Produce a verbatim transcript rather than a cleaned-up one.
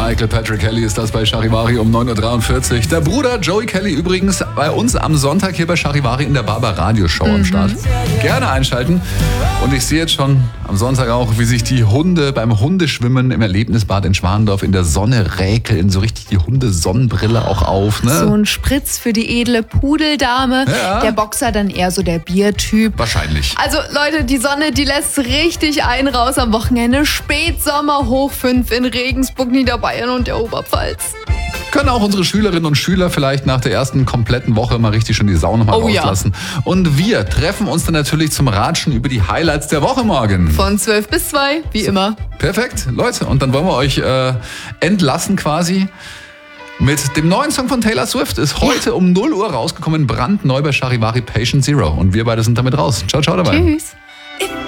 Michael Patrick Kelly ist das bei Charivari um neun Uhr dreiundvierzig. Der Bruder Joey Kelly übrigens bei uns am Sonntag hier bei Charivari in der Barber Radio Show mhm. am Start. Gerne einschalten. Und ich sehe jetzt schon am Sonntag auch, wie sich die Hunde beim Hundeschwimmen im Erlebnisbad in Schwandorf in der Sonne räkeln. So richtig die Hundesonnenbrille auch auf. Ne? So ein Spritz für die edle Pudeldame. Ja. Der Boxer dann eher so der Biertyp. Wahrscheinlich. Also Leute, die Sonne, die lässt richtig einen raus am Wochenende. Spätsommer hoch fünf in Regensburg, Niederbayern und der Oberpfalz. Können auch unsere Schülerinnen und Schüler vielleicht nach der ersten kompletten Woche mal richtig schön die Sau nochmal oh, rauslassen. Ja. Und wir treffen uns dann natürlich zum Ratschen über die Highlights der Woche morgen. Von zwölf bis zwei, wie so, immer. Perfekt, Leute. Und dann wollen wir euch äh, entlassen quasi mit dem neuen Song von Taylor Swift. Ist heute ja. um null Uhr rausgekommen, brandneu bei Charivari Patient Zero. Und wir beide sind damit raus. Ciao, ciao dabei. Tschüss.